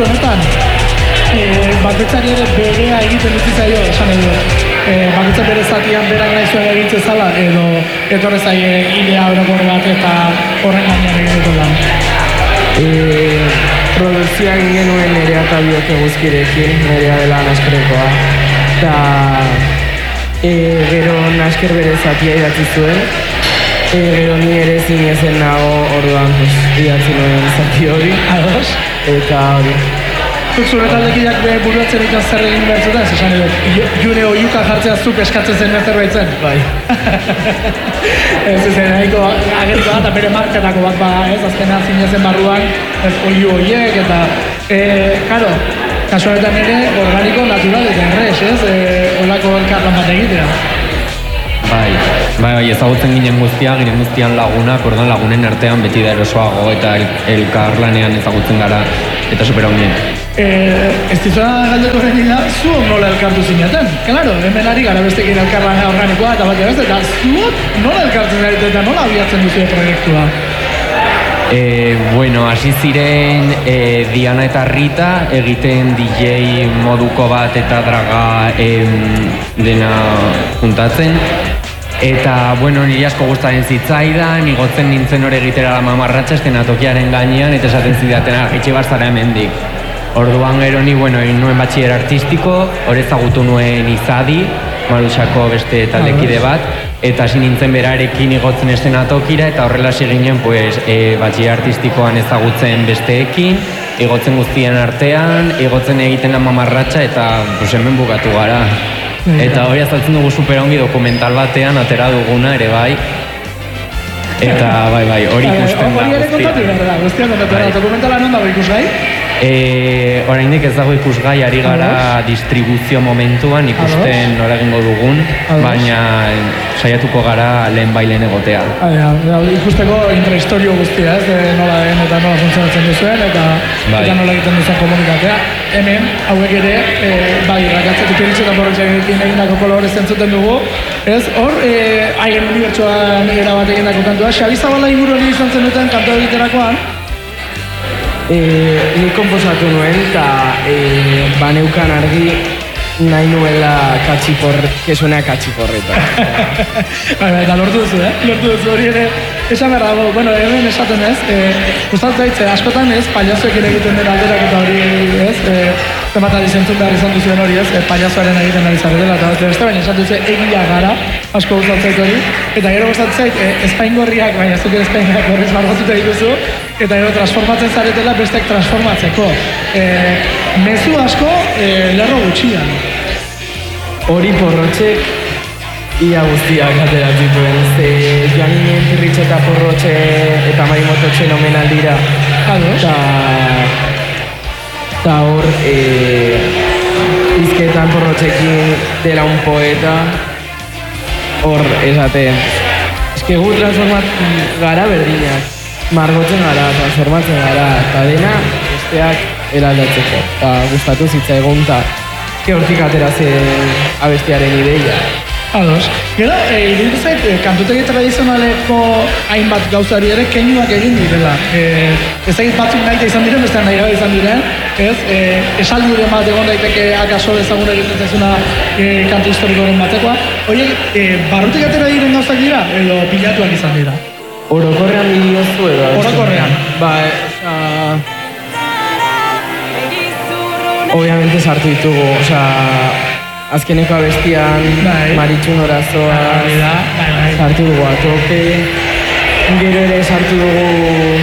kasu honetan, bakoitzari ere berea egiten dut zaio, esan edo. Bakoitza bere zatian berak nahi zuen egintzen zala, edo etorre zaie idea orokor bat eta horren gainean egin dut lan. Produkzioa egin genuen Nerea eta Bioke guzkirekin, Nerea dela Naskerekoa. Eta gero Nasker bere zatia idatzi zuen. Gero ni ere zinezen nago orduan idatzi nuen zati hori. Ados? Eta hori. Zuk zure taldekideak buruatzen ikan zer egin behar zuten, esan edo, june oiuka jartzea zuk eskatzen zen zerbaitzen. Bai. Ez zen, nahiko ageriko da, eta bere marketako bat ba, ez, azkenean zinezen barruan, ez oiu horiek, eta, karo, kasualetan ere, organiko, natural, eta errez, ez, olako elkarlan bat egitea. Bai, ezagutzen ginen guztian lagunak, orduan lagunen artean beti da erosoago eta elkarlanean ezagutzen gara, eta supera honien. Ez dizuna galdeko horrein zu nola elkartu zineten? Claro, hemen ari gara bestekin elkarlana organikoa eta bat beste, eta zuok nola elkartzen zarete eta nola abiatzen duzu proiektua? Bueno, hasi ziren Diana eta Rita egiten DJ moduko bat eta draga dena juntatzen. Eta, bueno, niri asko gustaren zitzaidan, igotzen nintzen hori egitera la mamarratxa eskenatokiaren gainean, eta esaten zidaten agitxe barzara hemendik. Orduan gero ni, bueno, egin nuen batxiller artistiko, hori ezagutu nuen Izadi, Marusako beste taldekide bat, eta hasi nintzen berarekin igotzen eskenatokira, eta horrela ginen, pues, batxiller artistikoan ezagutzen besteekin, igotzen guztien artean, igotzen egiten la mamarratxa, eta pues, hemen bukatu gara. Eta hori azaltzen dugu superongi dokumental batean, atera duguna ere bai. Eta bai, hori ikusten da guztia. Hori ere kontatu behar da, guztia kontatu da. Dokumentala non dago ikusgai? Oraindik ez dago ikusgai, ari gara distribuzio momentuan ikusten nora egingo dugun, baina saiatuko gara lehen bailen egotea. Ikusteko intrahistorio guztia, ez, nola den eta nola funtzionatzen duzuen, eta nola egiten duzuen komunikatea. Hemen, hauek ere, rakatzetik eritxetan borrotxekin egindako kolore zentzuten dugu, ez, hor, haien unibertsuan era bat egindako kantua, Xabi Zabala inguru hori izan zen duten kantua egiterakoan. Ni komposatu nuen eta baneukan argi nahi nuela que suena katxiporreta. Eta lortu duzu, lortu duzu hori ere, esan behar dago, bueno, hemen esaten ez, gustatzen zaitze, askotan ez, paliazoek ere egiten den alderak eta hori ez, temata dizentzun behar izan duzuen hori ez, paliazoaren egiten ari zaretela eta beste, baina esan duzu egia gara, asko gustatzen zait hori, eta gero gustatzen zait, espaingorriak, baina zuk ere espaingorriak horriz margotuta dituzu, eta gero transformatzen zaretela bestek transformatzeko. Mezu asko, lerro gutxian. Hori porrotxek ia guztiak aterat dituen, ze joan ginen Pirritxo eta Porrotxe eta Marimototxen omenaldira. Eta hor, izketan Porrotxekin dela un poeta, hor esaten. Eske gu transformatzen gara berdinak, margotzen gara, transformatzen gara, eta dena besteak eraldatzeko. Eta gustatu zitzaigun eta hortik ateratzen abestiaren ideia. Ados. Gero, iruditu zait, kantutegi tradizionaleko hainbat gauzari ere keinuak egin direla. Ez egin batzuk nahi izan diren, bestean nahi gabe izan diren, ez? Esaldiren bat egon daiteke akaso ezagun egiten zezuna kantu historikoren batekoa. Horiek, barrutik atera diren gauzak dira, edo pilatuak izan dira? Orokorrean diozu edo. Orokorrean. Obviamente sartu ditugu, azkeneko abestian Maritxun Orazoa sartu dugu Atope, gero ere sartu dugu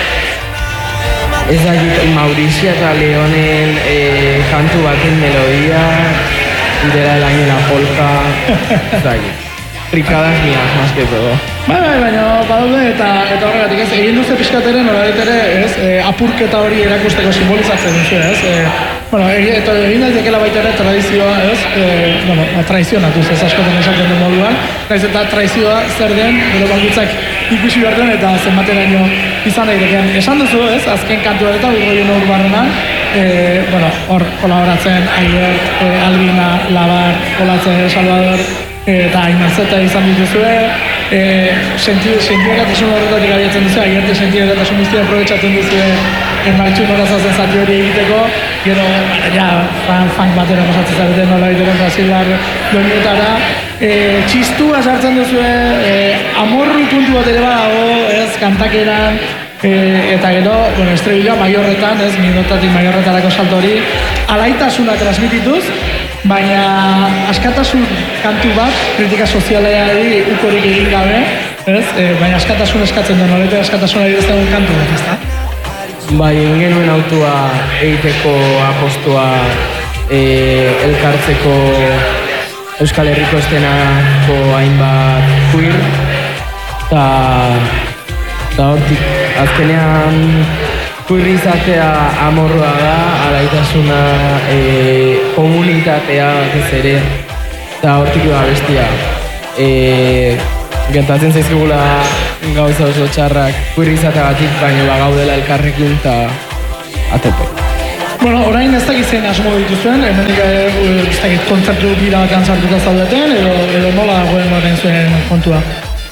ez dakit Maurixia eta Leonen kantu baten melodia, dela el año la polka, ez dakit. Fricadas mías, más que todo. Baina, badaude eta horregatik ez, egin duze pixkateren, horregatik ere, apurketa hori erakusteko simbolizatzen duzu, ez? Eta egin daitekela baita ere tradizioa, ez? Traizionatuz ez askotan esaten den moduan, eta traizioa zer den, gero bakitzak ikusi behar den eta zenbateraino izan daiteken. Esan duzu, ez? Azken kantu eta Urgoien Urbarrenan, hor kolaboratzen Albina, Labar, kolatzen Salvador, eta Aimerzeta izan dituzue, sentioratasun horretatik abiatzen duzu, agerte sentioratasun guztia aprobetxatzen duzu martxu norazazen zati hori egiteko, gero, funk batera pasatzen zareten nola egiteko Brasilar doinetara, txistua sartzen duzu, amorru puntu bat ere badago, ez, kantakeran, eta gero, estribilloa maiorretan, ez, minutatik maiorretarako salto hori, alaitasuna transmitituz, baina askatasun kantu bat, kritika sozialeari ukorik egin gabe, ez, baina askatasun eskatzen duen, horretu askatasuna egiten kantu bat, ez da? Bai, egin genuen autua egiteko apostua elkartzeko Euskal Herriko estenako hainbat queer, eta hortik, azkenean queer izatea amorroa da, alaitasuna komunitatea batez ere, eta hortik bestia. Gertatzen zaizkigula gauza oso txarrak queer izateagatik, baina gaudela elkarrekin eta atepe. Bueno, orain ez dakit zein asmo dituzuen, hemenik ez dakit kontzertu bira batean sartuta zaudeten, edo nola dagoen orain zuen kontua?